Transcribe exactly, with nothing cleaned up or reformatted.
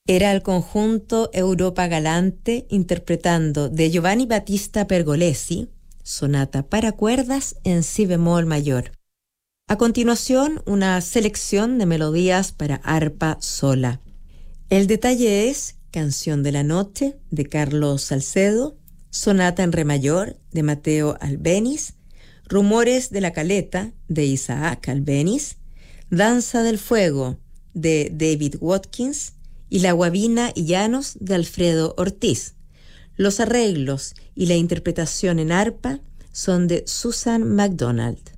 Era el conjunto Europa Galante interpretando de Giovanni Battista Pergolesi, sonata para cuerdas en si bemol mayor. A continuación, una selección de melodías para arpa sola. El detalle es Canción de la Noche de Carlos Salcedo, Sonata en Re mayor de Matteo Albéniz, Rumores de la Caleta de Isaac Albéniz, Danza del Fuego de David Watkins y La Guabina y Llanos de Alfredo Ortiz. Los arreglos y la interpretación en arpa son de Susan MacDonald.